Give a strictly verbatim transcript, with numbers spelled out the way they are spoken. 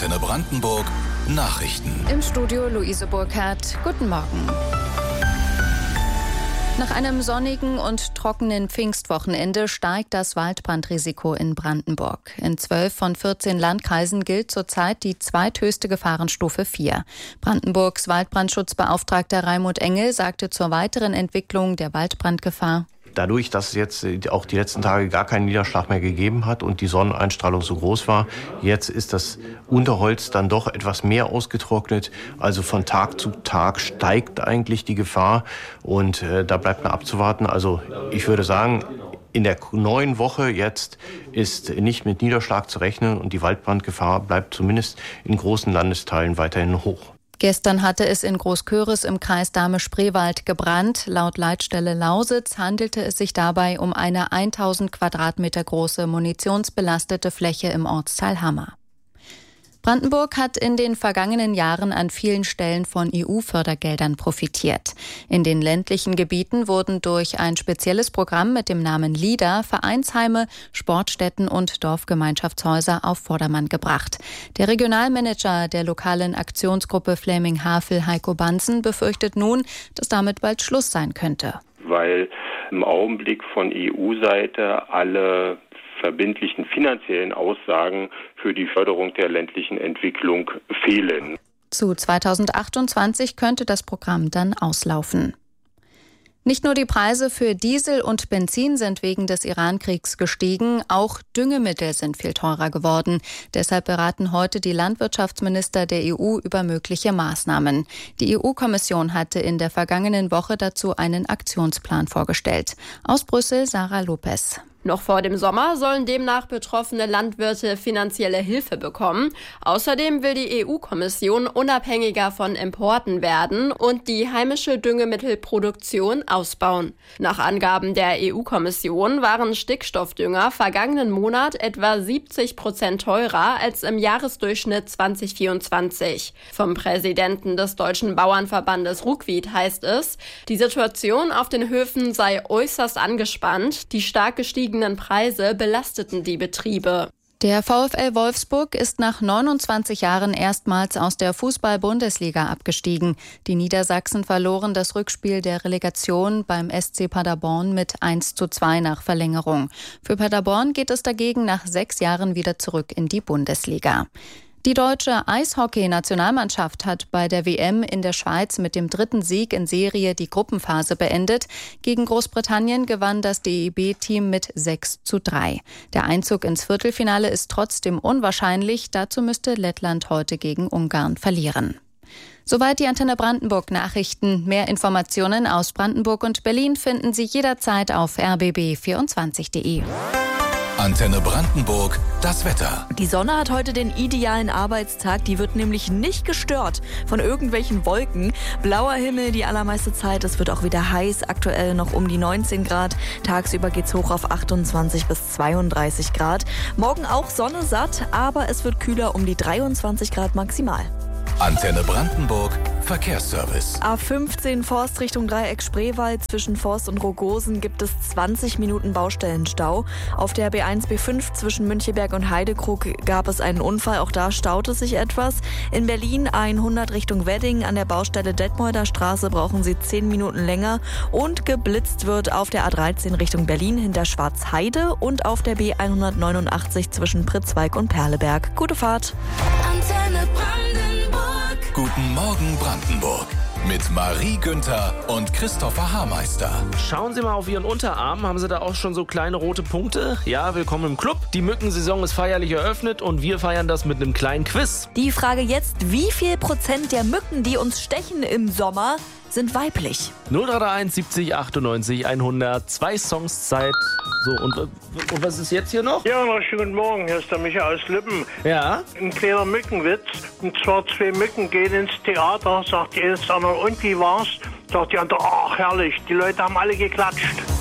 Antenne Brandenburg Nachrichten. Im Studio Luise Burkhardt. Guten Morgen. Nach einem sonnigen und trockenen Pfingstwochenende steigt das Waldbrandrisiko in Brandenburg. In zwölf von vierzehn Landkreisen gilt zurzeit die zweithöchste Gefahrenstufe vier. Brandenburgs Waldbrandschutzbeauftragter Raimund Engel sagte zur weiteren Entwicklung der Waldbrandgefahr: Dadurch, dass es jetzt auch die letzten Tage gar keinen Niederschlag mehr gegeben hat und die Sonneneinstrahlung so groß war, jetzt ist das Unterholz dann doch etwas mehr ausgetrocknet. Also von Tag zu Tag steigt eigentlich die Gefahr und äh, da bleibt man abzuwarten. Also ich würde sagen, in der neuen Woche jetzt ist nicht mit Niederschlag zu rechnen und die Waldbrandgefahr bleibt zumindest in großen Landesteilen weiterhin hoch. Gestern hatte es in Großköris im Kreis Dahme-Spreewald gebrannt. Laut Leitstelle Lausitz handelte es sich dabei um eine tausend Quadratmeter große munitionsbelastete Fläche im Ortsteil Hammer. Brandenburg hat in den vergangenen Jahren an vielen Stellen von E U-Fördergeldern profitiert. In den ländlichen Gebieten wurden durch ein spezielles Programm mit dem Namen LIDA Vereinsheime, Sportstätten und Dorfgemeinschaftshäuser auf Vordermann gebracht. Der Regionalmanager der lokalen Aktionsgruppe Fläming-Havel, Heiko Banzen, befürchtet nun, dass damit bald Schluss sein könnte. Weil im Augenblick von E U-Seite alle verbindlichen finanziellen Aussagen für die Förderung der ländlichen Entwicklung fehlen. Zu zweitausendachtundzwanzig könnte das Programm dann auslaufen. Nicht nur die Preise für Diesel und Benzin sind wegen des Iran-Kriegs gestiegen, auch Düngemittel sind viel teurer geworden. Deshalb beraten heute die Landwirtschaftsminister der E U über mögliche Maßnahmen. Die E U-Kommission hatte in der vergangenen Woche dazu einen Aktionsplan vorgestellt. Aus Brüssel Sarah Lopez. Noch vor dem Sommer sollen demnach betroffene Landwirte finanzielle Hilfe bekommen. Außerdem will die E U-Kommission unabhängiger von Importen werden und die heimische Düngemittelproduktion ausbauen. Nach Angaben der E U-Kommission waren Stickstoffdünger vergangenen Monat etwa siebzig Prozent teurer als im Jahresdurchschnitt zwanzig vierundzwanzig. Vom Präsidenten des Deutschen Bauernverbandes Ruckwied heißt es, die Situation auf den Höfen sei äußerst angespannt, die stark gestiegenen Preise belasteten die Betriebe. Der VfL Wolfsburg ist nach neunundzwanzig Jahren erstmals aus der Fußball-Bundesliga abgestiegen. Die Niedersachsen verloren das Rückspiel der Relegation beim S C Paderborn mit eins zu zwei nach Verlängerung. Für Paderborn geht es dagegen nach sechs Jahren wieder zurück in die Bundesliga. Die deutsche Eishockey-Nationalmannschaft hat bei der W M in der Schweiz mit dem dritten Sieg in Serie die Gruppenphase beendet. Gegen Großbritannien gewann das D E B-Team mit sechs zu drei. Der Einzug ins Viertelfinale ist trotzdem unwahrscheinlich. Dazu müsste Lettland heute gegen Ungarn verlieren. Soweit die Antenne Brandenburg Nachrichten. Mehr Informationen aus Brandenburg und Berlin finden Sie jederzeit auf r b b vierundzwanzig punkt d e. Antenne Brandenburg, das Wetter. Die Sonne hat heute den idealen Arbeitstag. Die wird nämlich nicht gestört von irgendwelchen Wolken. Blauer Himmel die allermeiste Zeit. Es wird auch wieder heiß. Aktuell noch um die neunzehn Grad. Tagsüber geht's hoch auf achtundzwanzig bis zweiunddreißig Grad. Morgen auch Sonne satt, aber es wird kühler um die dreiundzwanzig Grad maximal. Antenne Brandenburg, Verkehrsservice. A fünfzehn Forst Richtung Dreieck Spreewald. Zwischen Forst und Rogosen gibt es zwanzig Minuten Baustellenstau. Auf der B eins B fünf zwischen Müncheberg und Heidekrug gab es einen Unfall. Auch da staute sich etwas. In Berlin A hundert Richtung Wedding. An der Baustelle Detmolder Straße brauchen Sie zehn Minuten länger. Und geblitzt wird auf der A dreizehn Richtung Berlin hinter Schwarzheide und auf der B hundertneunundachtzig zwischen Pritzwalk und Perleberg. Gute Fahrt. Antenne Brandenburg. Guten Morgen Brandenburg. Mit Marie Günther und Christopher Haarmeister. Schauen Sie mal auf Ihren Unterarm. Haben Sie da auch schon so kleine rote Punkte? Ja, willkommen im Club. Die Mückensaison ist feierlich eröffnet und wir feiern das mit einem kleinen Quiz. Die Frage jetzt, wie viel Prozent der Mücken, die uns stechen im Sommer, sind weiblich? null drei drei eins siebzig achtundneunzig hundert. Zwei Songs Zeit. So, und, und was ist jetzt hier noch? Ja, noch schönen guten Morgen. Hier ist der Micha aus Lippen. Ja? Ein kleiner Mückenwitz. Und zwar zwei Mücken gehen ins Theater, sagt die eine zur anderen, und wie war's? Sagt die andere, ach herrlich, die Leute haben alle geklatscht.